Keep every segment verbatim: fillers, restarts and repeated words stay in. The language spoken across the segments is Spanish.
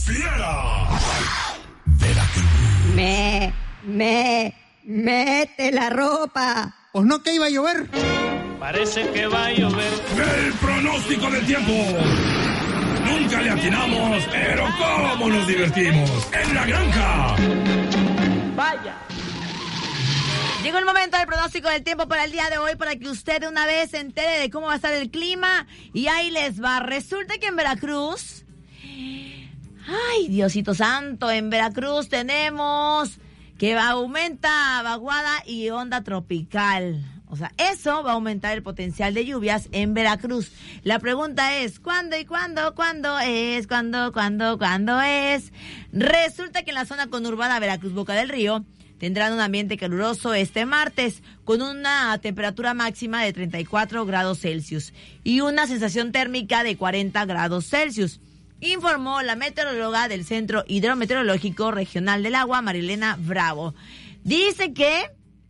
Fiera. Veracruz. Me, me, mete la ropa. Pues no que iba a llover. Parece que va a llover. El pronóstico del tiempo. Nunca le atinamos, pero cómo nos divertimos. En la granja. Vaya. Llegó el momento del pronóstico del tiempo para el día de hoy, para que usted de una vez se entere de cómo va a estar el clima. Y ahí les va. Resulta que en Veracruz... Ay, Diosito Santo, en Veracruz tenemos que aumenta vaguada y onda tropical. O sea, eso va a aumentar el potencial de lluvias en Veracruz. La pregunta es, ¿cuándo y cuándo? ¿Cuándo es? ¿Cuándo? ¿Cuándo? ¿Cuándo es? Resulta que en la zona conurbada Veracruz-Boca del Río tendrán un ambiente caluroso este martes, con una temperatura máxima de treinta y cuatro grados Celsius y una sensación térmica de cuarenta grados Celsius, informó la meteoróloga del Centro Hidrometeorológico Regional del Agua, Marilena Bravo. Dice que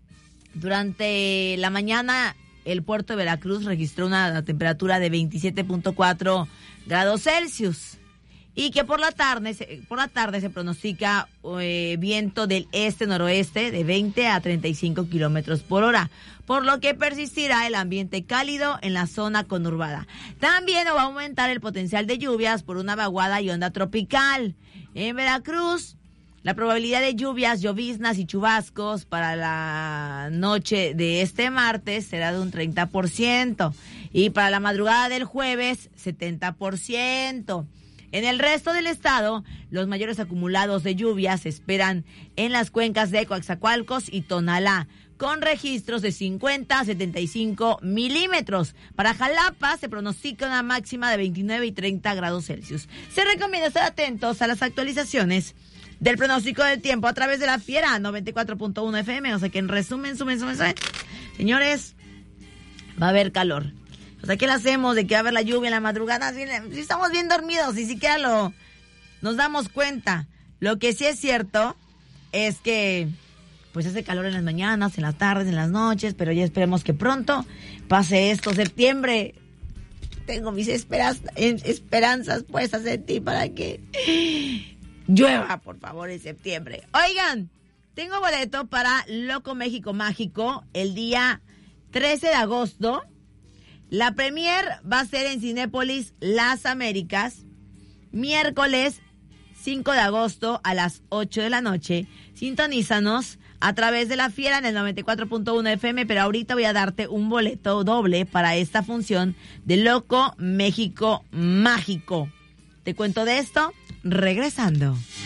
durante la mañana el puerto de Veracruz registró una temperatura de veintisiete punto cuatro grados Celsius. Y que por la tarde, por la tarde se pronostica eh, viento del este-noroeste de veinte a treinta y cinco kilómetros por hora, por lo que persistirá el ambiente cálido en la zona conurbada. También va a aumentar el potencial de lluvias por una vaguada y onda tropical. En Veracruz, la probabilidad de lluvias, lloviznas y chubascos para la noche de este martes será de un treinta por ciento y para la madrugada del jueves, setenta por ciento. En el resto del estado, los mayores acumulados de lluvias se esperan en las cuencas de Coatzacoalcos y Tonalá, con registros de cincuenta a setenta y cinco milímetros. Para Jalapa se pronostica una máxima de veintinueve y treinta grados Celsius. Se recomienda estar atentos a las actualizaciones del pronóstico del tiempo a través de la Fiera noventa y cuatro punto uno F M. O sea que en resumen, sumen, sumen, sumen. Señores, va a haber calor. O sea, ¿qué le hacemos de que va a haber la lluvia en la madrugada? Si, si estamos bien dormidos, ni siquiera lo nos damos cuenta. Lo que sí es cierto es que pues hace calor en las mañanas, en las tardes, en las noches, pero ya esperemos que pronto pase esto. Septiembre, tengo mis esperas, esperanzas puestas en ti para que llueva, por favor, en septiembre. Oigan, tengo boleto para Loco México Mágico el día trece de agosto. La premier va a ser en Cinépolis Las Américas, miércoles cinco de agosto a las ocho de la noche. Sintonízanos a través de la Fiera en el noventa y cuatro punto uno F M, pero ahorita voy a darte un boleto doble para esta función de Loco México Mágico. Te cuento de esto regresando.